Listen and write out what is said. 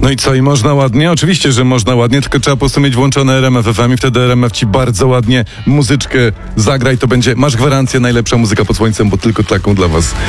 No i co, i można ładnie? Oczywiście, że można ładnie, tylko trzeba po prostu mieć włączone RMF FM i wtedy RMF ci bardzo ładnie muzyczkę zagra i to będzie, masz gwarancję, najlepsza muzyka pod słońcem, bo tylko taką dla was